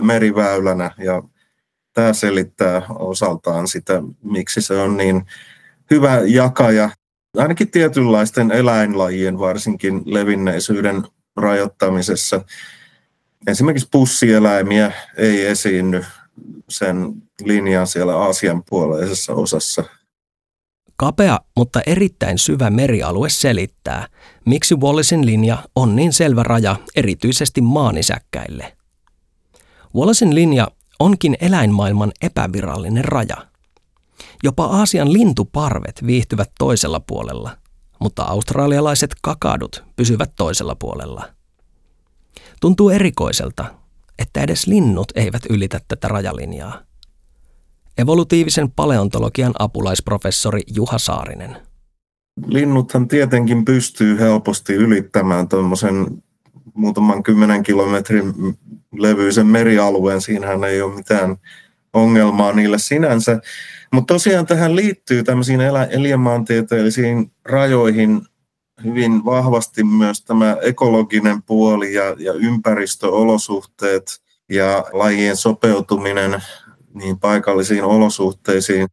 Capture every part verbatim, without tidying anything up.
pysyy meriväylänä ja tämä selittää osaltaan sitä, miksi se on niin hyvä jakaja, ainakin tietynlaisten eläinlajien varsinkin levinneisyyden rajoittamisessa. Esimerkiksi pussieläimiä ei esiinny sen linjan siellä Aasian puoleisessa osassa. Kapea, mutta erittäin syvä merialue selittää, miksi Wallacen linja on niin selvä raja erityisesti maanisäkkäille. Wallacen linja onkin eläinmaailman epävirallinen raja. Jopa Aasian lintuparvet viihtyvät toisella puolella, mutta australialaiset kakadut pysyvät toisella puolella. Tuntuu erikoiselta, että edes linnut eivät ylitä tätä rajalinjaa. Evolutiivisen paleontologian apulaisprofessori Juha Saarinen. Linnuthan tietenkin pystyy helposti ylittämään tuommoisen muutaman kymmenen kilometrin levyisen merialueen. Siinähän ei ole mitään ongelmaa niille sinänsä. Mutta tosiaan tähän liittyy tämmöisiin eläinmaantieteellisiin rajoihin hyvin vahvasti myös tämä ekologinen puoli ja, ja ympäristöolosuhteet ja lajien sopeutuminen niin paikallisiin olosuhteisiin.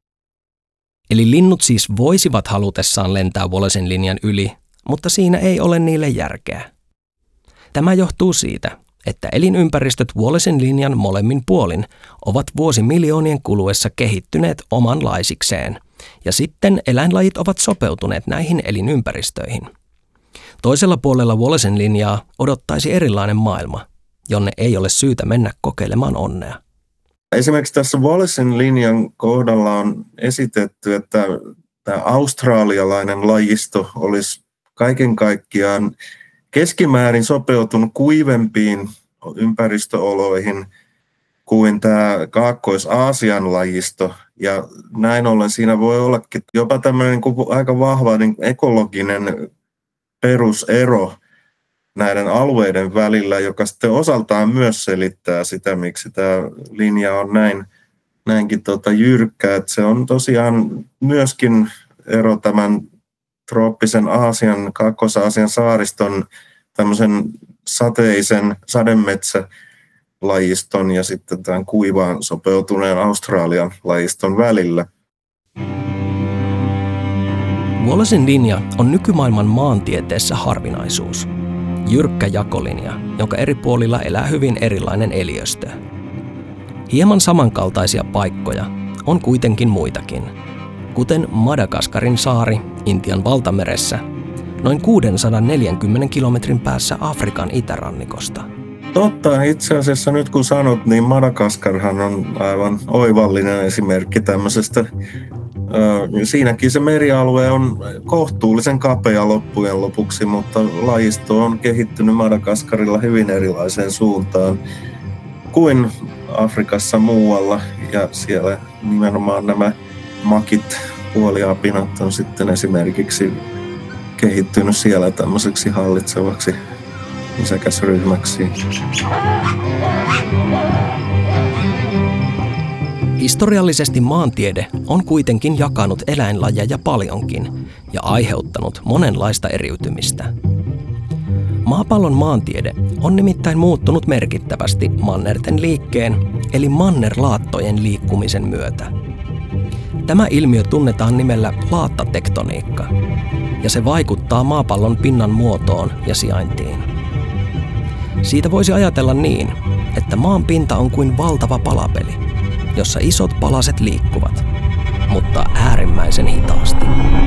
Eli linnut siis voisivat halutessaan lentää Wallacen linjan yli, mutta siinä ei ole niille järkeä. Tämä johtuu siitä, että elinympäristöt Wallacen linjan molemmin puolin ovat vuosimiljoonien kuluessa kehittyneet omanlaisikseen, ja sitten eläinlajit ovat sopeutuneet näihin elinympäristöihin. Toisella puolella Wallacen linjaa odottaisi erilainen maailma, jonne ei ole syytä mennä kokeilemaan onnea. Esimerkiksi tässä Wallacen linjan kohdalla on esitetty, että tämä australialainen lajisto olisi kaiken kaikkiaan keskimäärin sopeutunut kuivempiin ympäristöoloihin kuin tämä Kaakkois-Aasian lajisto. Ja näin ollen siinä voi ollakin jopa tämmöinen aika vahva niin ekologinen perusero näiden alueiden välillä, joka sitten osaltaan myös selittää sitä, miksi tämä linja on näin, näinkin tota jyrkkä. Että se on tosiaan myöskin ero tämän trooppisen Aasian, Kaakkois-Aasian saariston tämmöisen sateisen sademetsälajiston ja sitten tämän kuivaan sopeutuneen Australian lajiston välillä. Wallacen linja on nykymaailman maantieteessä harvinaisuus. Jyrkkä jakolinja, jonka eri puolilla elää hyvin erilainen eliöstö. Hieman samankaltaisia paikkoja on kuitenkin muitakin, kuten Madagaskarin saari Intian valtameressä, noin kuusisataaneljäkymmentä kilometrin päässä Afrikan itärannikosta. Totta, itse asiassa nyt kun sanot, niin Madagaskarhan on aivan oivallinen esimerkki tämmöisestä. Siinäkin se merialue on kohtuullisen kapea loppujen lopuksi, mutta lajisto on kehittynyt Madagaskarilla hyvin erilaiseen suuntaan kuin Afrikassa muualla. Ja siellä nimenomaan nämä makit, puoliapinat on sitten esimerkiksi kehittynyt siellä tämmöiseksi hallitsevaksi isäkäsryhmäksi. Historiallisesti maantiede on kuitenkin jakanut eläinlajeja paljonkin ja aiheuttanut monenlaista eriytymistä. Maapallon maantiede on nimittäin muuttunut merkittävästi mannerten liikkeen eli mannerlaattojen liikkumisen myötä. Tämä ilmiö tunnetaan nimellä laattatektoniikka ja se vaikuttaa maapallon pinnan muotoon ja sijaintiin. Siitä voisi ajatella niin, että maan pinta on kuin valtava palapeli, jossa isot palaset liikkuvat, mutta äärimmäisen hitaasti.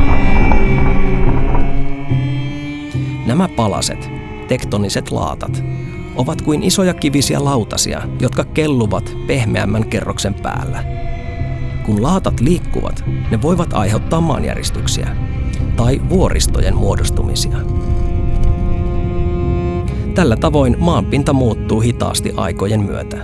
Nämä palaset, tektoniset laatat, ovat kuin isoja kivisiä lautasia, jotka kelluvat pehmeämmän kerroksen päällä. Kun laatat liikkuvat, ne voivat aiheuttaa maanjäristyksiä tai vuoristojen muodostumisia. Tällä tavoin maanpinta muuttuu hitaasti aikojen myötä.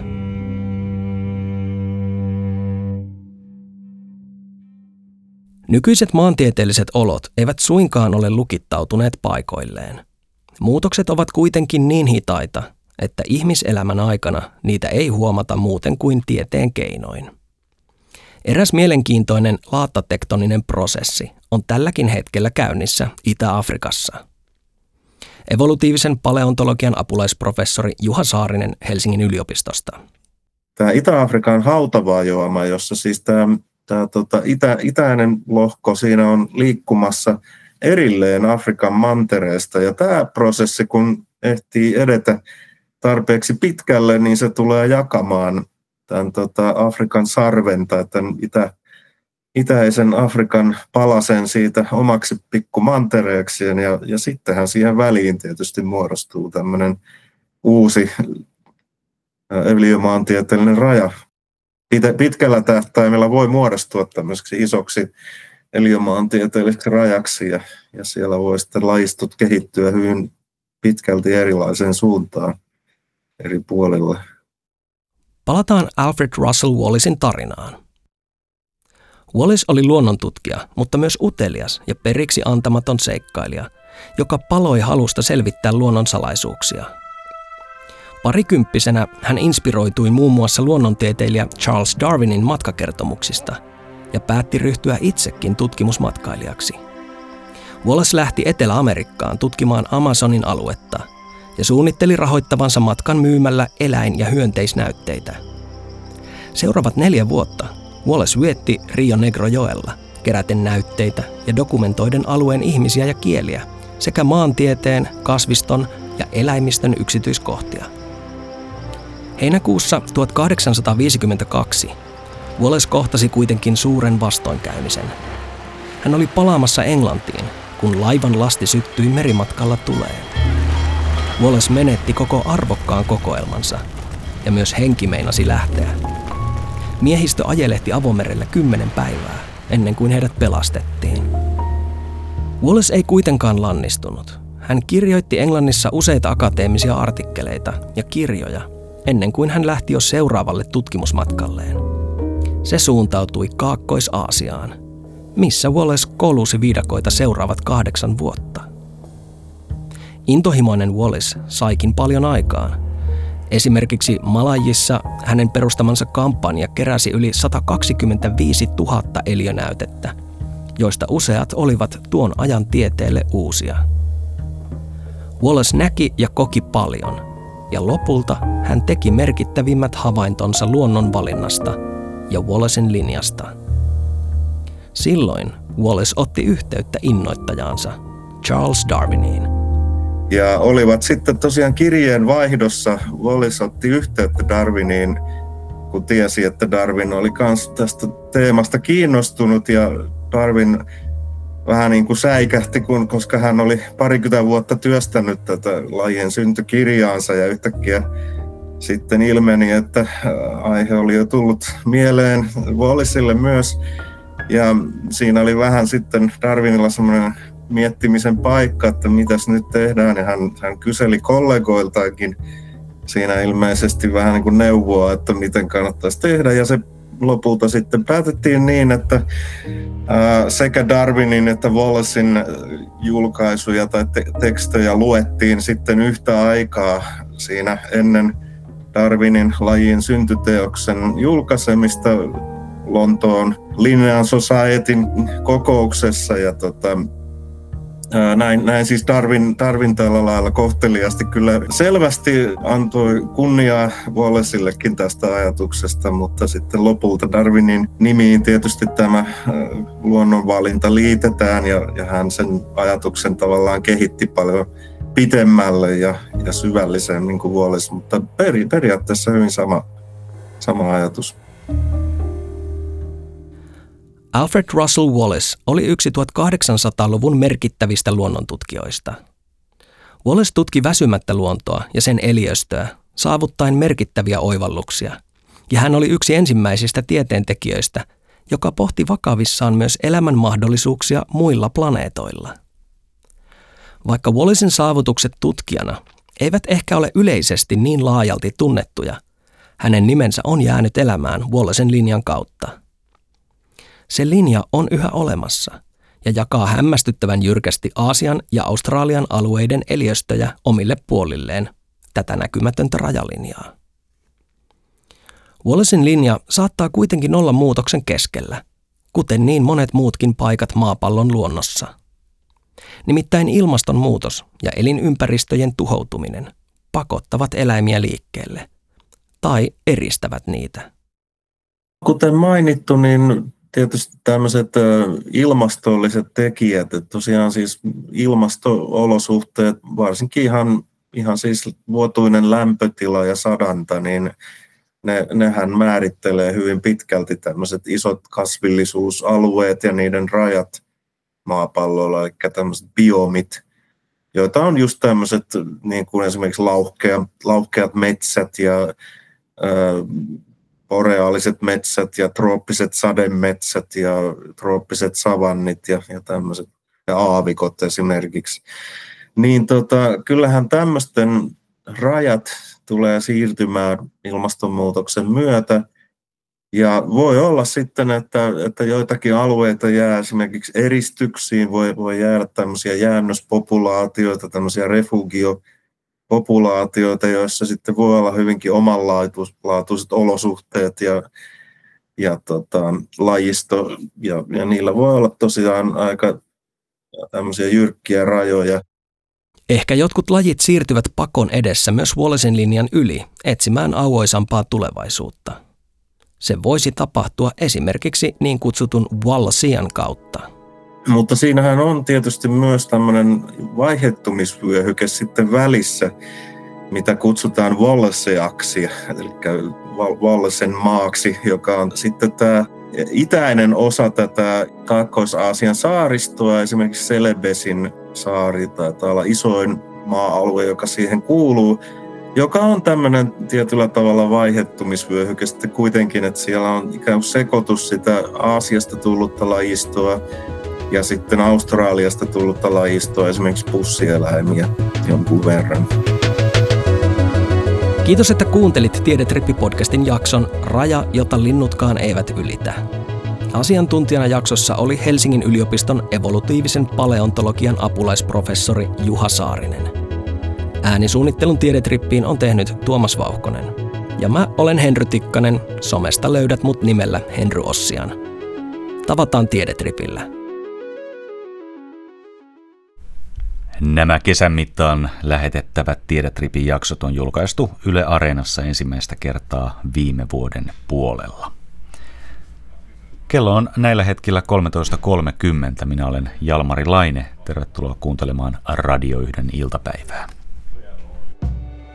Nykyiset maantieteelliset olot eivät suinkaan ole lukittautuneet paikoilleen. Muutokset ovat kuitenkin niin hitaita, että ihmiselämän aikana niitä ei huomata muuten kuin tieteen keinoin. Eräs mielenkiintoinen laattatektoninen prosessi on tälläkin hetkellä käynnissä Itä-Afrikassa. Evolutiivisen paleontologian apulaisprofessori Juha Saarinen Helsingin yliopistosta. tämä Itä-Afrikan hautavaajoama, jossa siis tämä, tämä tota, itä, itäinen lohko siinä on liikkumassa erilleen Afrikan mantereesta. Ja tämä prosessi, kun ehtii edetä tarpeeksi pitkälle, niin se tulee jakamaan tämän tota, Afrikan sarven tai tämän itä, itäisen Afrikan palasen siitä omaksi pikkumantereekseen. Ja, ja sittenhän siihen väliin tietysti muodostuu tämmöinen uusi eliömaantieteellinen raja. Pitkällä tähtäimellä voi muodostua tämmöiseksi isoksi eliömaantieteelliseksi rajaksi ja, ja siellä voi sitten lajistot kehittyä hyvin pitkälti erilaiseen suuntaan eri puolilla. Palataan Alfred Russel Wallacein tarinaan. Wallace oli luonnontutkija, mutta myös utelias ja periksi antamaton seikkailija, joka paloi halusta selvittää luonnon salaisuuksia. Parikymppisenä hän inspiroitui muun muassa luonnontieteilijä Charles Darwinin matkakertomuksista ja päätti ryhtyä itsekin tutkimusmatkailijaksi. Wallace lähti Etelä-Amerikkaan tutkimaan Amazonin aluetta ja suunnitteli rahoittavansa matkan myymällä eläin- ja hyönteisnäytteitä. Seuraavat neljä vuotta Wallace vietti Rio Negro-joella keräten näytteitä ja dokumentoiden alueen ihmisiä ja kieliä sekä maantieteen, kasviston ja eläimistön yksityiskohtia. Heinäkuussa tuhatkahdeksansataaviisikymmentäkaksi Wallace kohtasi kuitenkin suuren vastoinkäymisen. Hän oli palaamassa Englantiin, kun laivan lasti syttyi merimatkalla tuleen. Wallace menetti koko arvokkaan kokoelmansa ja myös henki meinasi lähteä. Miehistö ajelehti avomerellä kymmenen päivää ennen kuin heidät pelastettiin. Wallace ei kuitenkaan lannistunut. Hän kirjoitti Englannissa useita akateemisia artikkeleita ja kirjoja ennen kuin hän lähti jo seuraavalle tutkimusmatkalleen. Se suuntautui Kaakkois-Aasiaan, missä Wallace kolusi viidakoita seuraavat kahdeksan vuotta. Intohimoinen Wallace saikin paljon aikaan. Esimerkiksi Malajissa hänen perustamansa kampanja keräsi yli sata kaksikymmentäviisituhatta eliönäytettä, joista useat olivat tuon ajan tieteelle uusia. Wallace näki ja koki paljon, ja lopulta hän teki merkittävimmät havaintonsa luonnon valinnasta ja Wallacen linjasta. Silloin Wallace otti yhteyttä innoittajaansa, Charles Darwiniin. Ja olivat sitten tosiaan kirjeen vaihdossa. Wallace otti yhteyttä Darwiniin, kun tiesi, että Darwin oli myös tästä teemasta kiinnostunut. Ja Darwin vähän niin kuin säikähti, kun, koska hän oli parikymmentä vuotta työstänyt tätä lajien syntykirjaansa ja yhtäkkiä sitten ilmeni, että aihe oli jo tullut mieleen Wallacelle myös. Ja siinä oli vähän sitten Darwinilla semmoinen miettimisen paikka, että mitäs nyt tehdään, ja hän, hän kyseli kollegoiltaankin siinä ilmeisesti vähän niin kuin neuvoa, että miten kannattaisi tehdä, ja se lopulta sitten päätettiin niin, että ää, sekä Darwinin että Wallacen julkaisuja tai te- tekstejä luettiin sitten yhtä aikaa siinä ennen Darwinin lajien syntyteoksen julkaisemista Lontoon Linnean Societyn kokouksessa, ja tota, Näin, näin siis Darwin, Darwin tällä lailla kohteliasti kyllä selvästi antoi kunniaa Wallacillekin tästä ajatuksesta, mutta sitten lopulta Darwinin nimiin tietysti tämä luonnonvalinta liitetään, ja, ja hän sen ajatuksen tavallaan kehitti paljon pitemmälle ja, ja syvällisemmin niin kuin Wallace, mutta peri, periaatteessa hyvin sama, sama ajatus. Alfred Russel Wallace oli yksi tuhatkahdeksansataaluvun merkittävistä luonnontutkijoista. Wallace tutki väsymättä luontoa ja sen eliöstöä, saavuttaen merkittäviä oivalluksia, ja hän oli yksi ensimmäisistä tieteentekijöistä, joka pohti vakavissaan myös elämän mahdollisuuksia muilla planeetoilla. Vaikka Wallacen saavutukset tutkijana eivät ehkä ole yleisesti niin laajalti tunnettuja, hänen nimensä on jäänyt elämään Wallacen linjan kautta. Se linja on yhä olemassa ja jakaa hämmästyttävän jyrkästi Aasian ja Australian alueiden eliöstöjä omille puolilleen, tätä näkymätöntä rajalinjaa. Wallacen linja saattaa kuitenkin olla muutoksen keskellä, kuten niin monet muutkin paikat maapallon luonnossa. Nimittäin ilmastonmuutos ja elinympäristöjen tuhoutuminen pakottavat eläimiä liikkeelle, tai eristävät niitä. Kuten mainittu, niin tietysti tämmöiset ilmastolliset tekijät, että tosiaan siis ilmasto-olosuhteet, varsinkin ihan, ihan siis vuotuinen lämpötila ja sadanta, niin ne, nehän määrittelee hyvin pitkälti tämmöiset isot kasvillisuusalueet ja niiden rajat maapallolla, eli tämmöiset biomit, joita on just tämmöiset niin kuin esimerkiksi lauhkeat, lauhkeat metsät ja ö, boreaaliset metsät ja trooppiset sademetsät ja trooppiset savannit ja, ja tämmöiset ja aavikot esimerkiksi. Niin tota, kyllähän tämmöisten rajat tulee siirtymään ilmastonmuutoksen myötä. Ja voi olla sitten, että, että joitakin alueita jää esimerkiksi eristyksiin, voi, voi jäädä tämmöisiä jäännöspopulaatioita, tämmöisiä refugiopopulaatioita, joissa sitten voi olla hyvinkin omanlaatuiset olosuhteet ja, ja tota, lajisto, ja, ja niillä voi olla tosiaan aika tämmöisiä jyrkkiä rajoja. Ehkä jotkut lajit siirtyvät pakon edessä myös Wallacein linjan yli etsimään auoisampaa tulevaisuutta. Se voisi tapahtua esimerkiksi niin kutsutun Wallacean kautta. Mutta siinähän on tietysti myös tämmöinen vaihettumisvyöhyke sitten välissä, mitä kutsutaan Wallaceaksi, eli Wallacen maaksi, joka on sitten tämä itäinen osa tätä Kaakkois-Aasian saaristoa, esimerkiksi Celebesin saari, taitaa olla isoin maa-alue, joka siihen kuuluu, joka on tämmöinen tietyllä tavalla vaihettumisvyöhyke sitten kuitenkin, että siellä on ikään kuin sekoitus sitä Aasiasta tullutta lajistoa ja sitten Australiasta tullutta lajistoa, esimerkiksi pussieläimiä jonkun verran. Kiitos, että kuuntelit Tiedetrippi-podcastin jakson Raja, jota linnutkaan eivät ylitä. Asiantuntijana jaksossa oli Helsingin yliopiston evolutiivisen paleontologian apulaisprofessori Juha Saarinen. Äänisuunnittelun Tiedetrippiin on tehnyt Tuomas Vauhkonen. Ja mä olen Henry Tikkanen, somesta löydät mut nimellä Henry Ossian. Tavataan Tiedetripillä. Nämä kesän mittaan lähetettävät Tiedetripin jaksot on julkaistu Yle Areenassa ensimmäistä kertaa viime vuoden puolella. Kello on näillä hetkillä kolmetoista kolmekymmentä. Minä olen Jalmari Laine. Tervetuloa kuuntelemaan Radio yhden iltapäivää.